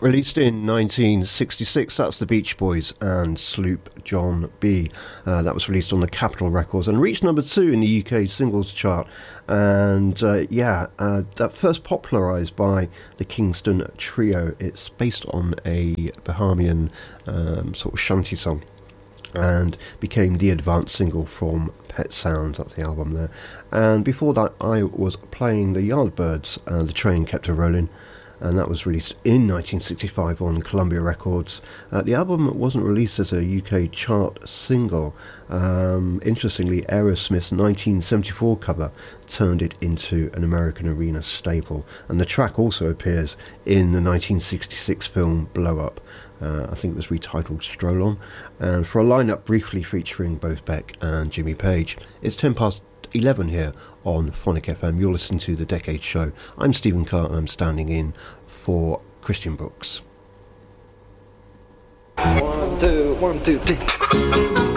Released in 1966, that's the Beach Boys and Sloop John B. That was released on the Capitol Records and reached number 2 in the UK singles chart. And that first popularised by the Kingston Trio. It's based on a Bahamian sort of shanty song, and became the advanced single from Pet Sounds. That's the album there. And before that, I was playing the Yardbirds, and The Train Kept A Rolling, and that was released in 1965 on Columbia Records. The album wasn't released as a UK chart single. Interestingly, Aerosmith's 1974 cover turned it into an American arena staple, and the track also appears in the 1966 film Blow Up. I think it was retitled Stroll On, and for a lineup briefly featuring both Beck and Jimmy Page. It's 10 past 11 here on Phonic FM. You're listening to The Decade Show. I'm Stephen Carr, and I'm standing in for Christian Brooks. 1, 2, 1, 2, 3.